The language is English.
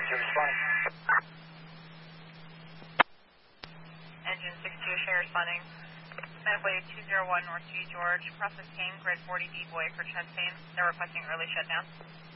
responding. Engine 62, Shay responding. Medway 201 North G George, process Kane, grid 40B boy for chest pain. They're requesting early shutdown.